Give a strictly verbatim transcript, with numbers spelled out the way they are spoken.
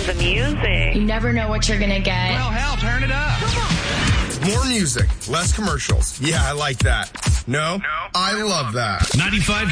the music. You never know what you're going to get. Well, hell, turn it up. Come on. More music, less commercials. Yeah, I like that. No? No. I love that. ninety-five